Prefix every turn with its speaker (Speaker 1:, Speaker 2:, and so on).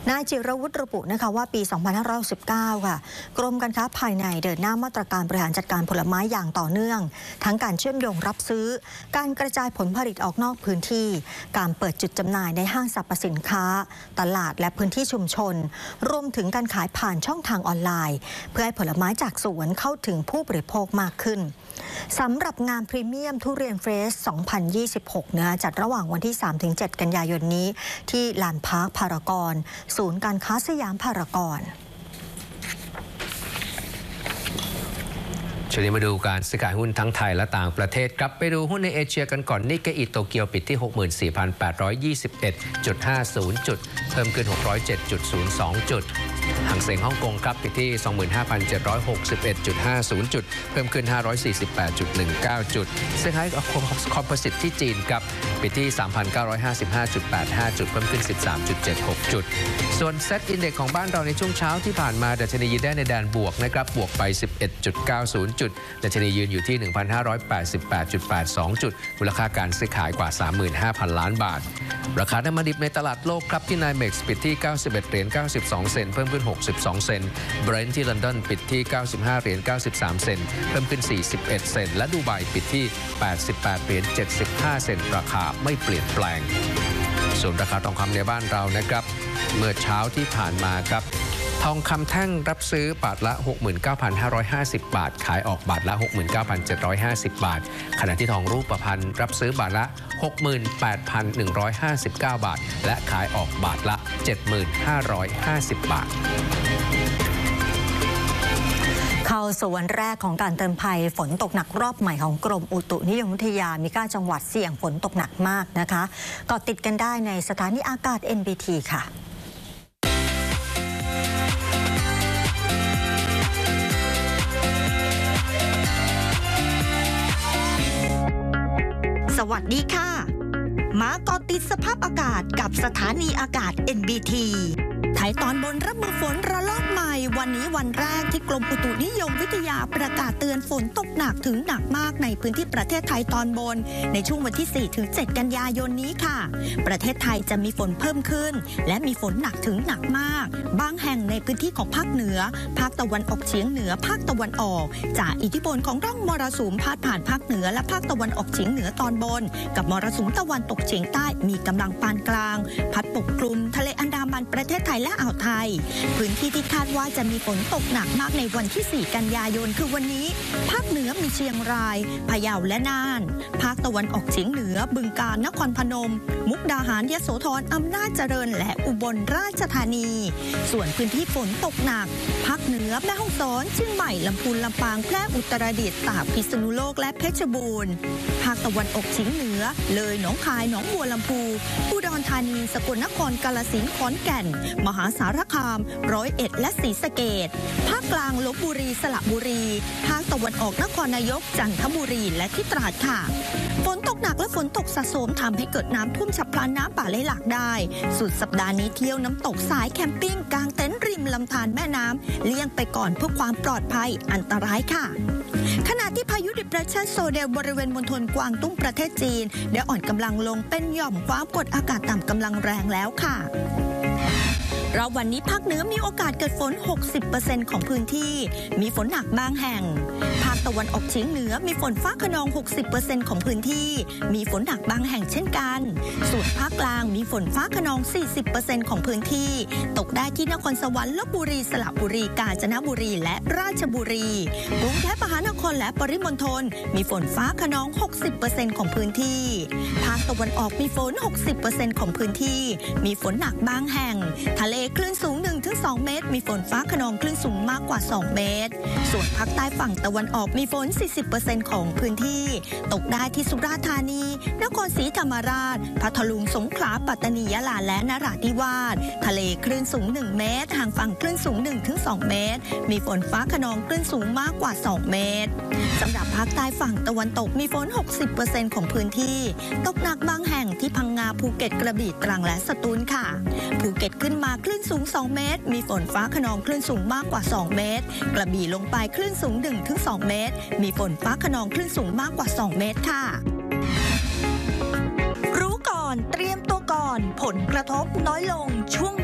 Speaker 1: นายจิรวุฒิระบุนะคะว่าปี 2519 ค่ะกรมการค้าภายในเดินหน้ามาตรการบริหารจัดการผลไม้อย่างต่อเนื่องทั้งการเชื่อมโยงรับซื้อการกระจายผลผลิตออกนอกพื้นที่การเปิดจุดจำหน่ายในห้างสรรพสินค้าตลาดและพื้นที่ชุมชนรวมถึงการขายผ่านช่องทางออนไลน์เพื่อให้ผลไม้จากสวนเข้าถึงผู้บริโภคมากขึ้นสำหรับงานพรีเมียมทุเรียนเฟส 2026 นะคะจัดระหว่างวันที่ 3-7 กันยายนนี้ที่ลานพาร์คพารากอนศูนย์การค้าสยามพารากอน
Speaker 2: ช่วงนี้มาดูการซื้อขายหุ้นทั้งไทยและต่างประเทศครับไปดูหุ้นในเอเชียกันก่อนนิกเกอิโตเกียวปิดที่ 64,821.50 จุดเพิ่มขึ้น 607.02 จุดหางเส็งฮ่องกงครับปิดที่ 25,761.50 จุดเพิ่มขึ้น 548.19 จุดเซี่ยงไฮ้คอมโพสิตที่จีนครับปิดที่ 3,955.85 จุดเพิ่มขึ้น 13.76 จุดส่วนเซ็ตอินเด็กซ์ของบ้านเราในช่วงเช้าที่ผ่านมาดัชนียืนได้ในแดนบวกนะครับบวกไป 11.90 จุดดัชนียืนอยู่ที่ 1,588.82 จุดมูลค่าการซื้อขายกว่า 35,000 ล้านบาทราคาน้ำมันดิบในตลาดโลกครับที่ไนเม็กซ์ปิดที่ 91.92 เซนต์เพิ่มขึ้น 62 เซนต์เบรนท์ที่ลอนดอนปิดที่ 95.93 เซนต์เพิ่มขึ้น 41 เซนต์และดูไบปิดที่ 88.75 เซนต์ราคาไม่เปลี่ยนแปลงส่วนราคาทองคำในบ้านเรานะครับเมื่อเช้าที่ผ่านมาครับทองคำแท่งรับซื้อบาทละ 69,550 บาทขายออกบาทละ 69,750 บาทขณะที่ทองรูปพรรณรับซื้อบาทละ 68,159 บาทและขายออกบาทละ 7,550 บาท
Speaker 1: เข้าสู่วันแรกของการเตือนภัยฝนตกหนักรอบใหม่ของกรมอุตุนิยมวิทยามี9จังหวัดเสี่ยงฝนตกหนักมากนะคะก็ติดกันได้ในสถานีอากาศ NBT ค่ะ
Speaker 3: สวัสดีค่ะมาเกาะติดสภาพอากาศกับสถานีอากาศ NBT ไทยตอนบนรับมือฝนระลอกใหม่วันนี้วันแรกที่กรมอุตุนิยมวิทยาประกาศเตือนฝนตกหนักถึงหนักมากในพื้นที่ประเทศไทยตอนบนในช่วงวันที่ 4-7 กันยายนนี้ค่ะประเทศไทยจะมีฝนเพิ่มขึ้นและมีฝนหนักถึงหนักมากบางแห่งในพื้นที่ของภาคเหนือภาคตะวันออกเฉียงเหนือภาคตะวันออกจากอิทธิพลของร่องมรสุมพาดผ่านภาคเหนือและภาคตะวันออกเฉียงเหนือตอนบนกับมรสุมตะวันตกเฉียงใต้มีกำลังปานกลางพัดปกคลุมทะเลอันดามันประเทศไทยและอ่าวไทยพื้นที่ที่คาดว่าจะมีฝนตกหนักมากในวันที่ 4 กันยายนคือวันนี้ภาคเหนือมีเชียงรายพะเยาและน่านภาคตะวันออกเฉียงเหนือบึงกาฬนครพนมมุกดาหารยโสธรอำนาจเจริญและอุบลราชธานีส่วนพื้นที่ฝนตกหนักภาคเหนือแม่ฮ่องสอนเชียงใหม่ลำพูนลำปางแพร่อุตรดิตถ์ตากพิษณุโลกและเพชรบูรณ์ภาคตะวันออกเฉียงเหนือเลยหนองคายหนองบัวลำพูอุดรธานีสกลนครกาฬสินธุ์ขอนแก่นมหาสารคาม101และศรีสะเกษภาคกลางลพบุรีสระบุรีภาคตะวันออกนครนายกจันทบุรีและที่ตราดค่ะฝนตกหนักและฝนตกสะสมทำให้เกิดน้ำท่วมฉับพลันน้ำป่าไหลหลากได้สุดสัปดาห์นี้เที่ยวน้ำตกสายแคมปิ้งกางเต็นท์ริมลำธารแม่น้ำเลี่ยงไปก่อนเพื่อความปลอดภัยอันตรายค่ะขณะที่พายุดิเปรสชันโซเดลบริเวณมณฑลกวางตุ้งประเทศจีนได้อ่อนกำลังลงเป็นหย่อมความกดอากาศต่ำกำลังแรงแล้วค่ะเราวันนี้ภาคเหนือมีโอกาสเกิดฝน 60% ของพื้นที่มีฝนหนักบางแห่งภาคตะวันออกเฉียงเหนือมีฝนฟ้าคะนอง 60% ของพื้นที่มีฝนหนักบางแห่งเช่นกันส่วนภาคกลางมีฝนฟ้าคะนอง 40% ของพื้นที่ตกได้ที่นครสวรรค์ลพบุรีสระบุรีกาญจนบุรีและราชบุรีกรุงเทพมหานครและปริมณฑลมีฝนฟ้าคะนอง 60% ของพื้นที่ภาคตะวันออกมีฝน 60% ของพื้นที่มีฝนหนักบางแห่งทะเลคลื่นสูง 1-2 เมตรมีฝนฟ้าคะนองคลื่นสูงมากกว่า2เมตรส่วนภาคใต้ฝั่งตะวันออกมีฝน 40% ของพื้นที่ตกได้ที่สุราษฎร์ธานีนครศรีธรรมราชพัทลุงสงขลาปัตตานียะลาและนราธิวาสทะเลคลื่นสูง1เมตรห่างฝั่งคลื่นสูง 1-2 เมตรมีฝนฟ้าคะนองคลื่นสูงมากกว่า2เมตรสำหรับภาคใต้ฝั่งตะวันตกมีฝน 60% ของพื้นที่ตกหนักบางแห่งที่พังงาภูเก็ตกระบี่ตรังและสตูลค่ะภูเก็ตขึ้นมาคลื่นสูง2เมตรมีฝนฟ้าคะนองคลื่นสูงมากกว่า2เมตรกระบี่ลงไปคลื่นสูง 1-2 เมตรมีฝนฟ้าคะนองคลื่นสูงมากกว่า2เมตรค่ะรู้ก่อนเตรียมตัวก่อนผลกระทบน้อยลงช่วง